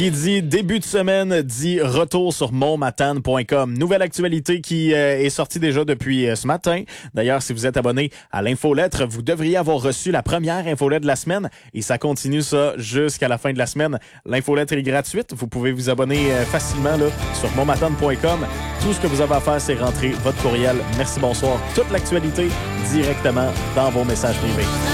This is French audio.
Qui dit début de semaine dit retour sur montmatane.com. Nouvelle actualité qui est sortie déjà depuis ce matin. D'ailleurs, si vous êtes abonné à l'infolettre, vous devriez avoir reçu la première infolettre de la semaine et ça continue ça jusqu'à la fin de la semaine. L'infolettre est gratuite. Vous pouvez vous abonner facilement là, sur montmatane.com. Tout ce que vous avez à faire, c'est rentrer votre courriel. Merci, bonsoir. Toute l'actualité directement dans vos messages privés.